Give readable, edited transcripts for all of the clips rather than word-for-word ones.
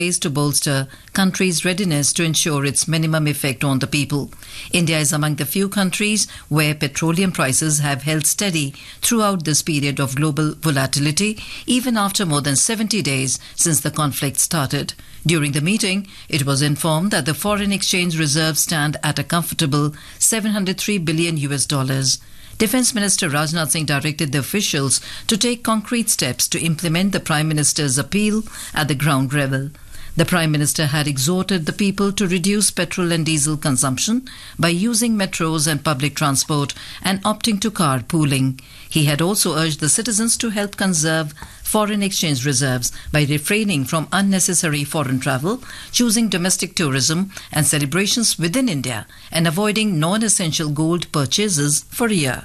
ways to bolster country's readiness to ensure its minimum effect on the people. India is among the few countries where petroleum prices have held steady throughout this period of global volatility, even after more than 70 days since the conflict started. During the meeting, it was informed that the foreign exchange reserves stand at a comfortable $703 billion. Defence Minister Rajnath Singh directed the officials to take concrete steps to implement the Prime Minister's appeal at the ground level. The Prime Minister had exhorted the people to reduce petrol and diesel consumption by using metros and public transport and opting to carpooling. He had also urged the citizens to help conserve foreign exchange reserves by refraining from unnecessary foreign travel, choosing domestic tourism and celebrations within India, and avoiding non-essential gold purchases for a year.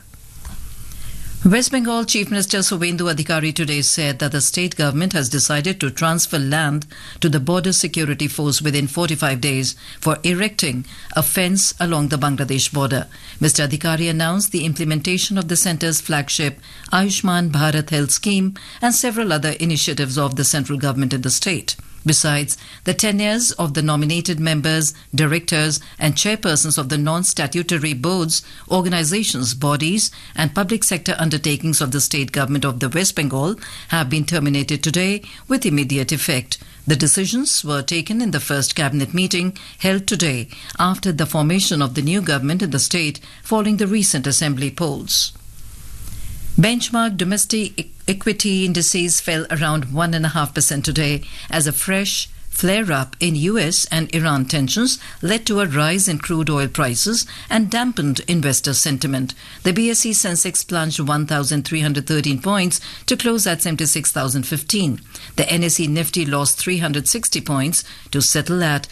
West Bengal Chief Minister Suvendu Adhikari today said that the state government has decided to transfer land to the Border Security Force within 45 days for erecting a fence along the Bangladesh border. Mr. Adhikari announced the implementation of the centre's flagship Ayushman Bharat Health Scheme and several other initiatives of the central government in the state. Besides, the tenures of the nominated members, directors and chairpersons of the non-statutory boards, organizations, bodies and public sector undertakings of the state government of the West Bengal have been terminated today with immediate effect. The decisions were taken in the first cabinet meeting held today after the formation of the new government in the state following the recent assembly polls. Benchmark domestic equity indices fell around 1.5% today as a fresh flare-up in US and Iran tensions led to a rise in crude oil prices and dampened investor sentiment. The BSE Sensex plunged 1,313 points to close at 76,015. The NSE Nifty lost 360 points to settle at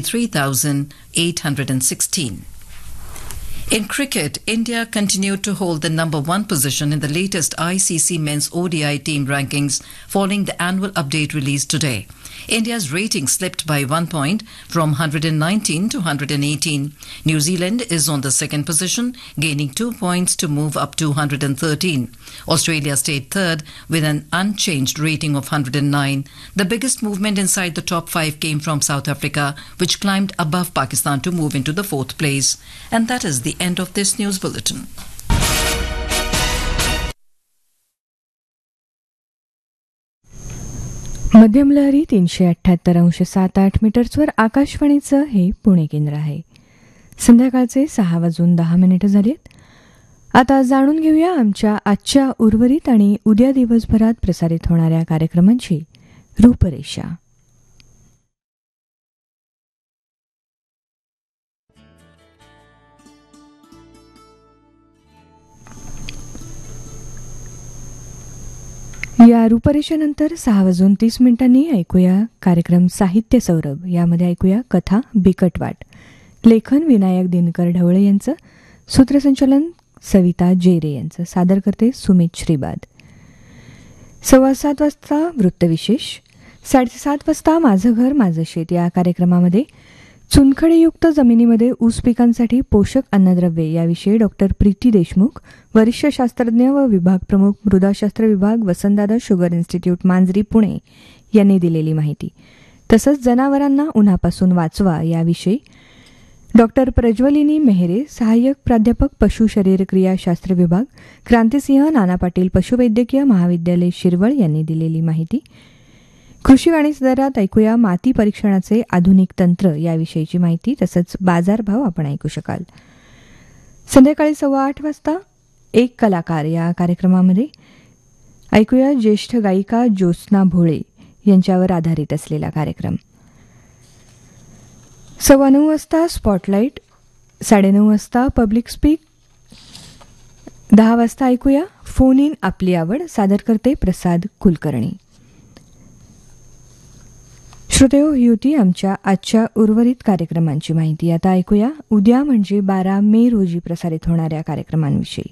23,816. In cricket, India continued to hold the number one position in the latest ICC Men's ODI team rankings following the annual update released today. India's rating slipped by 1 point from 119 to 118. New Zealand is on the second position, gaining 2 points to move up to 113. Australia stayed third with an unchanged rating of 109. The biggest movement inside the top five came from South Africa, which climbed above Pakistan to move into the fourth place. And that is the end of this news bulletin. मध्यम लहरी 378.78 मीटर्सवर आकाशवाणीचं हे पुणे केंद्र आहे. संध्याकाळचे 6:10 झालेत. आता जाणून घेऊया आमच्या आजच्या उर्वरित आणि उद्या दिवसभरात प्रसारित होणाऱ्या कार्यक्रमांची रूपरेषा. या रूपरेषेनंतर 6:30 ऐकूया कार्यक्रम साहित्य सौरभ. यामध्ये ऐकूया कथा बिकटवाट. लेखन विनायक दिनकर ढवळे यांचं, सूत्रसंचालन सविता जेरे यांचं, सादर करते सुमित श्रीबाद. 7:15 वाजता वृत्तविशेष. 7:30 वाजता माझं घर माझं शेत या कार्यक्रमामध्ये चुनखडीयुक्त जमिनीमध्ये ऊस पिकांसाठी पोषक अन्नद्रव्ये याविषयी डॉक्टर प्रीती देशमुख, वरिष्ठ शास्त्रज्ञ व विभाग प्रमुख मृदाशास्त्र विभाग, वसंतदादा शुगर इन्स्टिट्यूट मांजरी पुणे यांनी दिलेली माहिती. तसंच जनावरांना उन्हापासून वाचवा याविषयी डॉक्टर प्रज्वलिनी मेहरे, सहाय्यक प्राध्यापक पशु शरीरक्रियाशास्त्र विभाग, क्रांतिसिंह नाना पाटील पशुवैद्यकीय महाविद्यालय शिरवळ यांनी दिलेली माहिती. कृषी वाणिज्य दरात ऐकूया माती परीक्षणाचे आधुनिक तंत्र याविषयीची माहिती. तसंच बाजारभाव आपण ऐकू शकाल. संध्याकाळी 8:15 वाजता एक कलाकार या कार्यक्रमामध्ये ऐकूया ज्येष्ठ गायिका ज्योत्स्ना भोळे यांच्यावर आधारित असलेला कार्यक्रम. 9:15 वाजता स्पॉटलाईट. 9:30 वाजता पब्लिक स्पीक. 10 वाजता ऐकूया फोन इन आपली आवड, सादर करते प्रसाद कुलकर्णी. श्रोतेहो, ही होती आमच्या आजच्या उर्वरित कार्यक्रमांची माहिती. आता ऐकूया उद्या म्हणजे 12 मे रोजी प्रसारित होणाऱ्या कार्यक्रमांविषयी.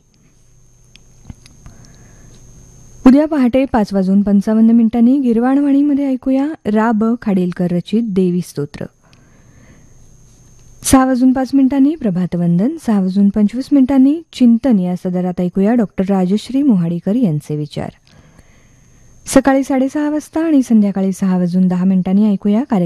उद्या पहाटे 5:55 गिरवाणवाणीमध्ये ऐकूया रा ब खाडीलकर रचित देवी स्तोत्र. 6:05 प्रभातवंदन. 6:25 चिंतन या सदरात ऐकूया डॉक्टर राजश्री मोहाडीकर यांचे विचार. सकाळी 6:30 वाजता आणि संध्याकाळी 6:10 ऐकूया